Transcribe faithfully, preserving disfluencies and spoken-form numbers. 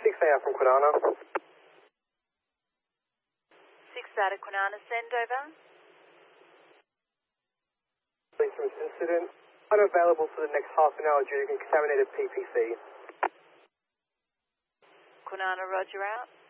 six A out from Kwinana. six out of Kwinana, send over. Police from this incident. Unavailable for the next half an hour due to contaminated P P C. Kwinana, roger out.